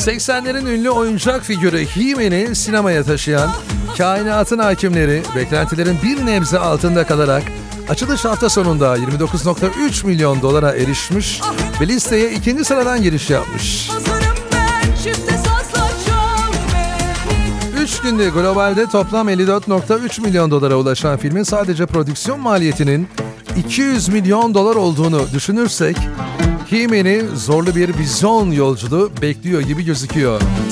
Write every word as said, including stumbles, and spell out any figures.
seksenlerin ünlü oyuncak figürü He-Man'i sinemaya taşıyan kainatın hakimleri beklentilerin bir nebze altında kalarak açılış hafta sonunda yirmi dokuz virgül üç milyon dolara erişmiş ve listeye ikinci sıradan giriş yapmış. üç günde globalde toplam elli dört virgül üç milyon dolara ulaşan filmin sadece prodüksiyon maliyetinin iki yüz milyon dolar olduğunu düşünürsek He-Man'i zorlu bir vizyon yolculuğu bekliyor gibi gözüküyor.